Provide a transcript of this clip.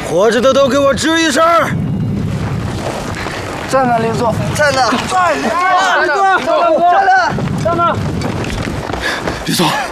活着的都给我吱一声！ 在呢，林总，在呢， 在呢！ 在呢， 李总，